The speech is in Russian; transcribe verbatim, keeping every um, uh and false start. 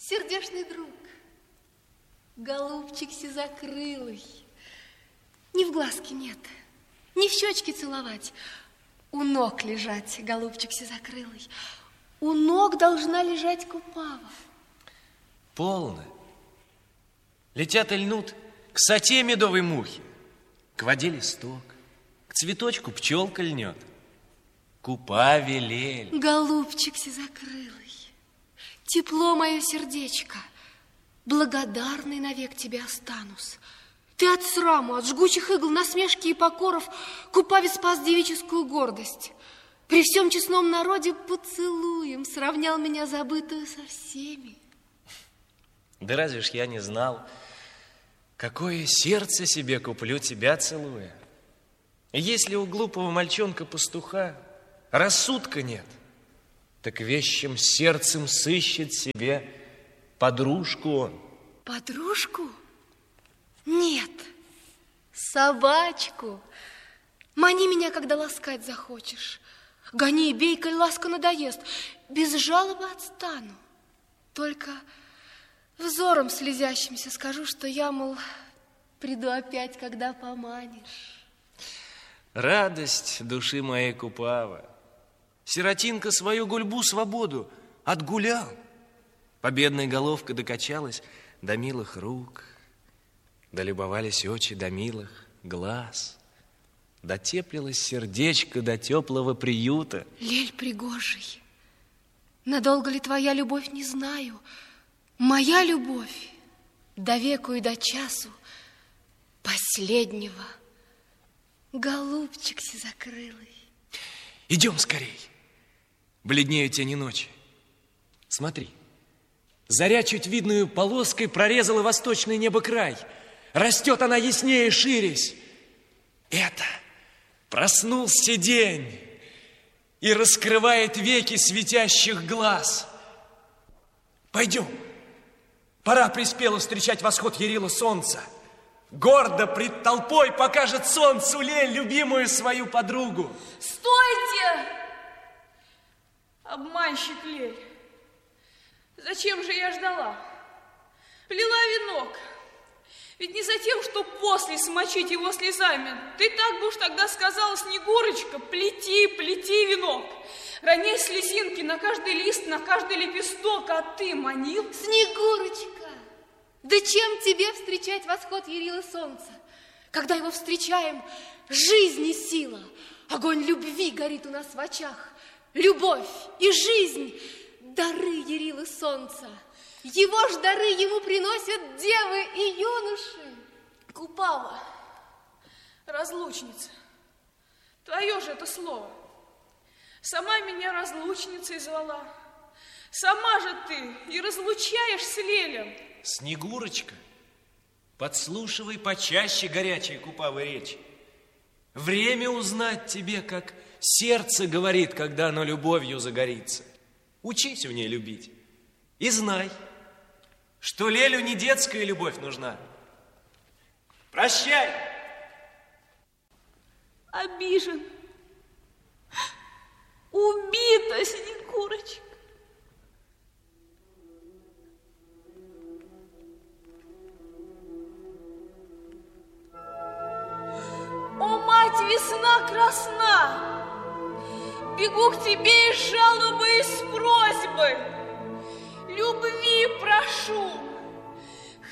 Сердечный друг, голубчик сизокрылый, ни в глазки нет, ни в щечки целовать, у ног лежать, голубчик сизокрылый, у ног должна лежать Купава. Полно. Летят и льнут к соте медовой мухи, к воде листок, к цветочку пчелка льнет. Купаве лель. Голубчик сизокрылый, тепло мое сердечко, благодарный навек тебе останусь. Ты от сраму, от жгучих игл, насмешки и покоров Купаве спас девическую гордость. При всем честном народе поцелуем сравнял меня забытую со всеми. Да разве ж я не знал, какое сердце себе куплю, тебя целуя. Если у глупого мальчонка-пастуха рассудка нет, так вещим сердцем сыщет себе подружку он. Подружку? Нет, собачку. Мани меня, когда ласкать захочешь. Гони и бей, коль ласка надоест. Без жалобы отстану. Только взором слезящимся скажу, что я, мол, приду опять, когда поманишь. Радость души моей, Купава. Сиротинка свою гульбу свободу отгулял. Победная головка докачалась до милых рук, долюбовались очи до милых глаз, дотеплилось сердечко до теплого приюта. Лель пригожий, надолго ли твоя любовь, не знаю. Моя любовь до веку и до часу последнего. Голубчик сизокрылый. Идем скорей. Бледнеют тени ночи. Смотри, заря чуть видную полоской прорезала восточное небо край. Растет она яснее, ширясь. Это проснулся день и раскрывает веки светящих глаз. Пойдем. Пора приспела встречать восход ярила солнца. Гордо пред толпой покажет солнцу лель любимую свою подругу. Стойте! Обманщик лель. Зачем же я ждала? Плела венок. Ведь не за тем, что после смочить его слезами. Ты так бы уж тогда сказала, Снегурочка, плети, плети венок. Роняй слезинки на каждый лист, на каждый лепесток, а ты манил. Снегурочка, да чем тебе встречать восход ярила солнца? Когда его встречаем, жизнь и сила, огонь любви горит у нас в очах. Любовь и жизнь, дары ярила солнца. Его ж дары ему приносят девы и юноши. Купава, разлучница, твое же это слово. Сама меня разлучницей звала. Сама же ты и разлучаешь с лелем. Снегурочка, подслушивай почаще горячие Купавы речи. Время узнать тебе, как сердце говорит, когда оно любовью загорится. Учись у ней любить и знай, что лелю не детская любовь нужна. Прощай! Обижен. Убита, Снегурочка. О, мать, весна красна! Бегу к тебе из жалобы, из просьбы. Любви прошу.